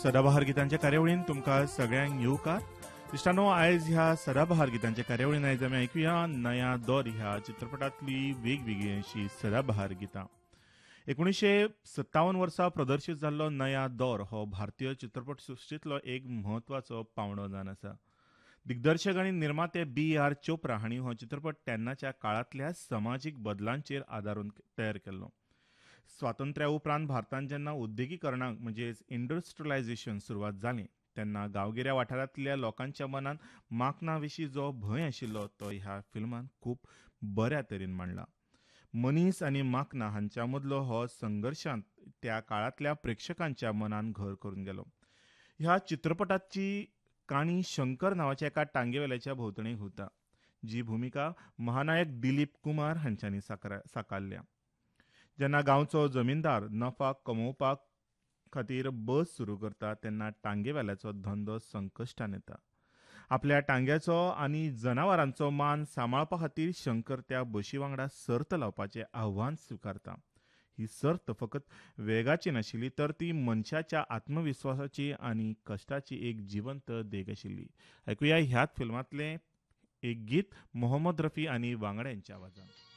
सदाबहार गितांच्या कार्यावळीन तुमकां सगळ्यांक येवकार. इश्टांनो, आयज ह्या सदाबहार गितांच्या कार्यावळीन आयज आमी ऐकुया नया दौर ह्या चित्रपटांतली वेगवेगळी अशी सदाबहार गितां. 1957 वर्सा प्रदर्शीत जाल्लो नया दौर हो भारतीय चित्रपट सृश्टींतलो एक म्हत्वाचो पावंडो जावन आसा. दिग्दर्शक आनी निर्माते B.R. चोप्रा हांणी हो चित्रपट तेन्नाच्या काळांतल्या समाजीक बदलांचेर आदारून तयार केल्लो. स्वातंत्र्या उपरांत भारतांत जेन्ना उद्देगीकरणाक म्हणजेच इंडस्ट्रियलायझेशन सुरवात जालें तेन्ना गांवगिऱ्या वाठारांतल्या लोकांच्या मनांत माकना विशीं जो भंय आशिल्लो तो ह्या फिल्मान खूब बऱ्या तरेन मांडला. मनीस आनी माकना हांच्या मदलो हो संघर्शांत त्या काळांतल्या प्रेक्षकांच्या मनान घर करून गेलो. ह्या चित्रपटाची काणी शंकर नांवाच्या एका टांगेवेल्याच्या भोंवतणी घुंवता, जी भुमिका महानायक दिलीप कुमार हांच्यांनी साकारल्या. जेन्ना गांवचो जमीनदार नफा कमोवपाक खातीर बस सुरू करता तेन्ना टांगेवेल्याचो धंदो संकश्टान येता. आपल्या टांग्याचो आनी जनावरांचो मान सांबाळपा खातीर शंकर त्या बशी वांगडा सर्त लावपाचें आव्हान स्विकारता. ही सर्त फकत वेगाची नाशिल्ली तर ती मनशाच्या आत्मविश्वासाची आनी कश्टाची एक जिवंत देख आशिल्ली. ऐकुया ह्याच फिल्मांतलें एक गीत मोहम्मद रफी आनी वांगड्यांच्या आवाजांत.